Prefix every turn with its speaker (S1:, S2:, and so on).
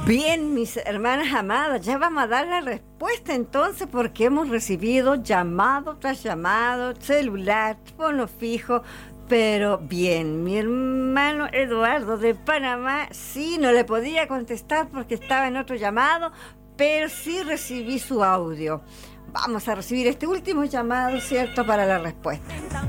S1: Bien, mis hermanas amadas, ya vamos a dar la respuesta entonces porque hemos recibido llamado tras llamado, celular, teléfono fijo, pero bien, mi hermano Eduardo de Panamá sí no le podía contestar porque estaba en otro llamado, pero sí recibí su audio. Vamos a recibir este último llamado, ¿cierto?, para la respuesta.